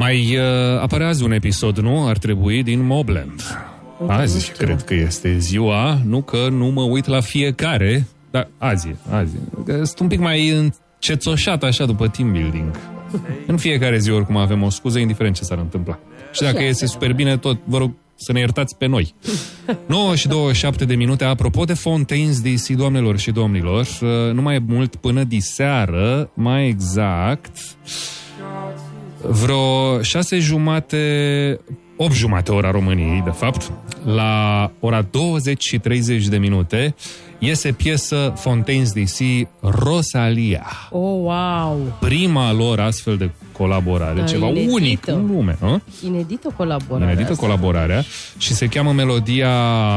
Mai apare azi un episod, nu? Ar trebui din Mobland. Azi cred că este ziua, nu că nu mă uit la fiecare, dar azi. Sunt un pic mai încețoșat așa după team building. În fiecare zi oricum avem o scuză, indiferent ce s-ar întâmpla. Și dacă iese super bine, tot vă rog să ne iertați pe noi. 9:27 apropo de Fontaines DC, doamnelor și domnilor, nu mai e mult până diseară, mai exact vreo 8:30 ora României, de fapt, la ora 20:30 iese piesă Fontaines DC, Rosalia. Oh, wow! Prima lor astfel de colaborare, ceva unic în lume. Inedită colaborarea. Inedită colaborarea și se cheamă melodia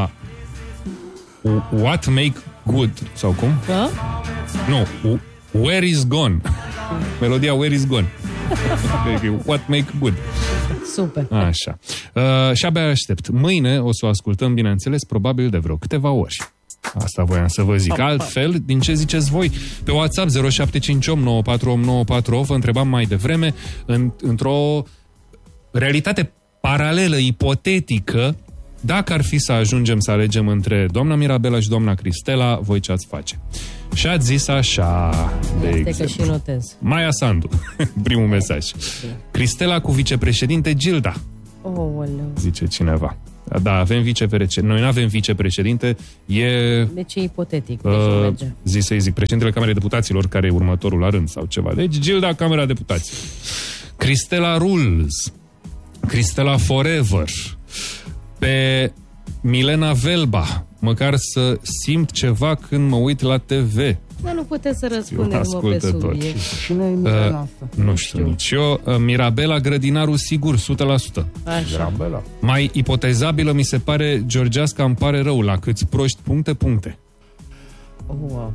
What Make Good, sau cum? Nu, Where Is Gone. Melodia Where Is Gone. What Make Good. Super. Așa. Și abia aștept. Mâine o să o ascultăm, bineînțeles, probabil de vreo câteva ori. Asta voiam să vă zic. Altfel, din ce ziceți voi? Pe WhatsApp 0758 948948 vă întrebam mai devreme, într-o realitate paralelă, ipotetică, dacă ar fi să ajungem să alegem între doamna Mirabela și doamna Cristela, voi ce ați face? Și ați zis așa, de exemplu. Că și notez. Maia Sandu, primul mesaj. Cristela cu vicepreședinte Gilda. Zice cineva. Da, avem vicepreședinte. Noi nu avem vicepreședinte. Deci e ipotetic. Să-i zic, președintele Camerei Deputaților, care e următorul la rând sau ceva. Deci Gilda, Camera Deputaților. Cristela Rules. Cristela Forever. Pe Milena Velba. Măcar să simt ceva când mă uit la TV. Dar nu puteți să răspundeți pe subiect. Cine e Milena asta? Nu știu nici eu. Mirabela Grădinaru, sigur, 100%. Mirabela. Mai ipotezabilă mi se pare Georgiasca, îmi pare rău, la câți proști puncte. Wow.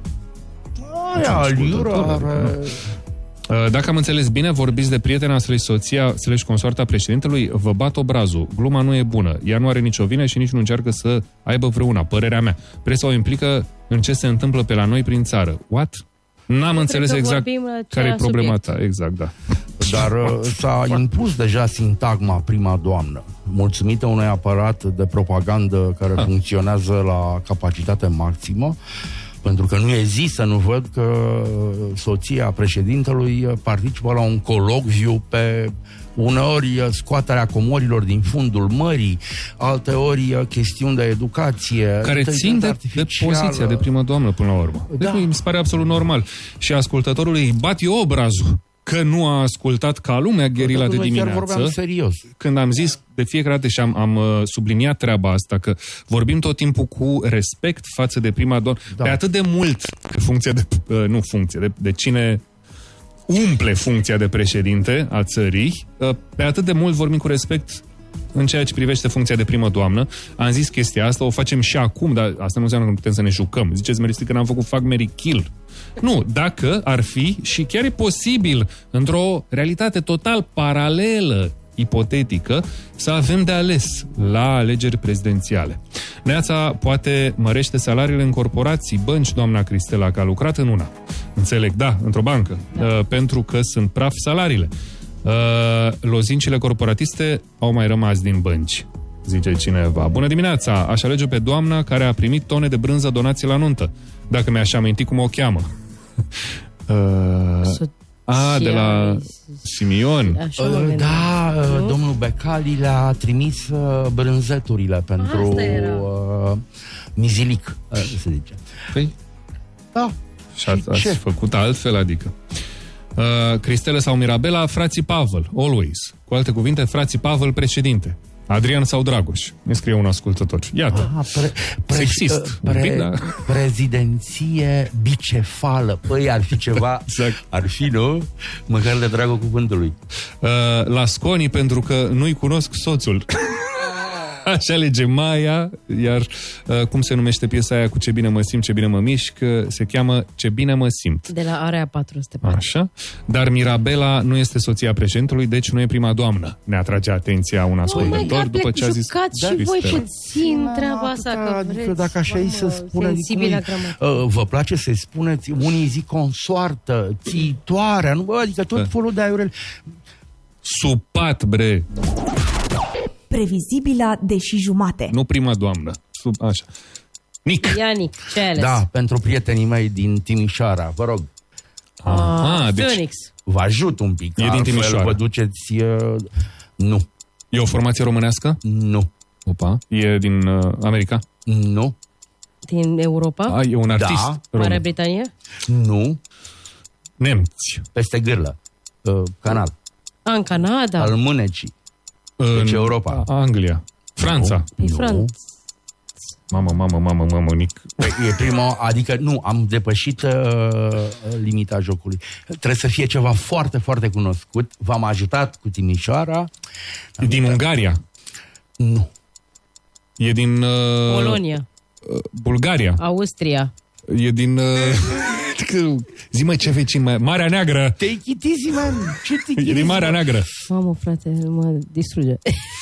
Dacă am înțeles bine, vorbiți de prietena soția consoarta președintelui, vă bat obrazul. Gluma nu e bună. Ea nu are nicio vină și nici nu încearcă să aibă vreuna. Părerea mea. Presa o implică în ce se întâmplă pe la noi prin țară. What? N-am înțeles exact care e problema ta. Exact, da. Dar s-a impus deja sintagma prima doamnă, mulțumită unui aparat de propagandă care funcționează la capacitate maximă, pentru că nu e zi să nu văd că soția președintelui participă la un colocviu pe uneori scoaterea comorilor din fundul mării, alteori chestiuni de educație. Care țin de poziția de primă doamnă până la urmă. Da. Deci mi se pare absolut normal. Și ascultătorului îi bat eu obrazul că nu a ascultat ca lumea Gherila de dimineață. Chiar vorbeam serios. Când am zis de fiecare dată și am subliniat treaba asta, că vorbim tot timpul cu respect față de prima doamnă. Da. Pe atât de mult, de cine umple funcția de președinte a țării, pe atât de mult vorbim cu respect în ceea ce privește funcția de primă doamnă. Am zis chestia asta, o facem și acum, dar asta nu înseamnă că putem să ne jucăm. Ziceți, Meristi, că n-am făcut Fuck, Marry, Kill. Nu, dacă ar fi, și chiar e posibil, într-o realitate total paralelă, ipotetică, să avem de ales la alegeri prezidențiale. Neața poate mărește salariile în corporații, bănci, doamna Cristela, că a lucrat în una. Înțeleg, da, într-o bancă, pentru că sunt praf salariile. Lozincile corporatiste au mai rămas din bănci, zice cineva. Bună dimineața, aș alege pe doamna care a primit tone de brânză donații la nuntă, dacă mi-aș aminti cum o cheamă. De la Simion. Domnul Becali le-a trimis brânzeturile pentru mizilic, se zice. Păi? Da. Și ați făcut altfel, adică? Cristela sau Mirabela, frații Pavel, always. Cu alte cuvinte, frații Pavel, președinte. Adrian sau Dragoș, ne scrie un ascultător. Iată, sexist. Prezidenție bicefală. Păi, ar fi ceva, exact. Ar fi, nu? Măcar de dragul cuvântului. La Sconi, pentru că nu-i cunosc soțul. Așa alege Maia, iar cum se numește piesa aia cu Ce bine mă simt, ce bine mă mișc, se cheamă Ce bine mă simt. De la Area 404. Așa. Dar Mirabela nu este soția președintelui, deci nu e prima doamnă. Ne atrage atenția un ascultător după ce a zis... Și voi puțin treaba asta, că vreți. Adică dacă așa e să spuneți... Vă place să-i spuneți, unii zic consoartă, țiitoarea, nu? Adică tot felul de aiurel. Supat, bre. Previzibila de și jumate. Nu prima doamnă. Așa. Nic. Ianic, ce ai ales? Da, pentru prietenii mei din Timișoara, vă rog. Deci Phoenix. Vă ajut un pic. E din Timișoara. Vă duceți... Nu. E o formație românească? Nu. Opa. E din America? Nu. Din Europa? E un artist român. Marea Britanie? Nu. Nemți. Peste gârlă. Canal. În Canada? Al mânecii. Deci Europa. Anglia. Franța. E Franța. Mamă, Nic. E prima, adică nu, am depășit limita jocului. Trebuie să fie ceva foarte, foarte cunoscut. V-am ajutat cu Timișoara. E din Ungaria. Nu. E din... Polonia. Bulgaria. Austria. E din... Zi-mă ce vecin, Marea Neagră. Take it easy, man. E din Marea Neagră. Mamă, frate, mă distruge.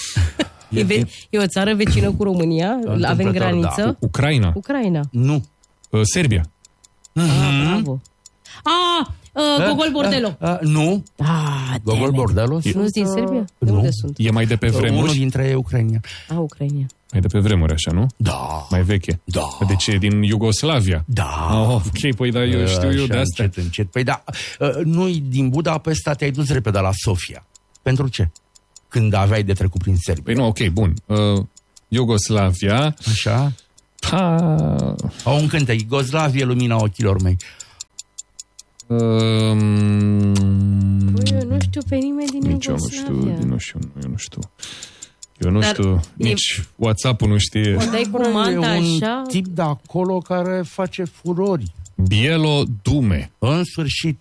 E o țară vecină cu România? Avem graniță? Da. Ucraina. Nu. Serbia. Bravo. Gogol Bordello. Nu. Gogol Bordello? Nu-s din Serbia? De unde sunt? E mai de pe vremuri? Unul dintre ucrainieni. Ucraina. Mai de pe vremuri, așa, nu? Da. Mai veche. Da. Deci e din Iugoslavia. Da. Ok, păi da, eu știu eu de astea. Încet. Păi da, nu-i din Budapesta, te-ai dus repede la Sofia. Pentru ce? Când aveai de trecut prin Serbia. Păi nu, ok, bun. Iugoslavia. Așa. Au un cântec, Iugoslavie, lumina ochilor mei. Eu nu știu pe nimeni din Iugoslavia. Eu nu știu, nici WhatsApp-ul nu știe. O dai cu manta așa? Un tip de acolo care face furori. Bielo Dume. În sfârșit.